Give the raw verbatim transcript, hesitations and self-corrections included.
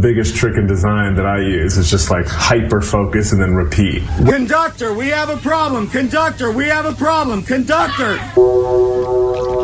biggest trick in design that I use. Is just like hyper focus and then repeat. Conductor, we have a problem. Conductor, we have a problem. Conductor.